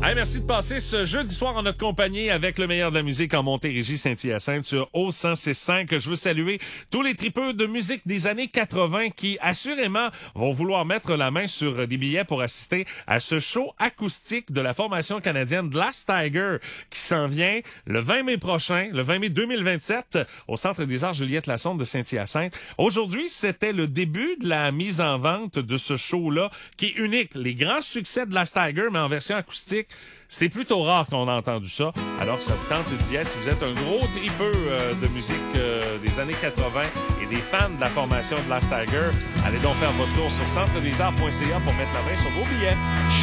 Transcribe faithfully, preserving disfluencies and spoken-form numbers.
Hey, merci de passer ce jeudi soir en notre compagnie avec le meilleur de la musique en Montérégie Saint-Hyacinthe sur O cent six cinq. Je veux saluer tous les tripeux de musique des années quatre-vingt qui, assurément, vont vouloir mettre la main sur des billets pour assister à ce show acoustique de la formation canadienne Glass Tiger qui s'en vient le vingt mai prochain, le vingt mai deux mille vingt-sept, au Centre des Arts Juliette Lassonde de Saint-Hyacinthe. Aujourd'hui, c'était le début de la mise en vente de ce show-là qui est unique. Les grands succès de Glass Tiger, mais en version acoustique. C'est plutôt rare qu'on a entendu ça. Alors, ça vous tente d'y être. Si vous êtes un gros tripeux euh, de musique euh, des années quatre-vingt et des fans de la formation de Glass Tiger, allez donc faire votre tour sur centre des arts point c a pour mettre la main sur vos billets.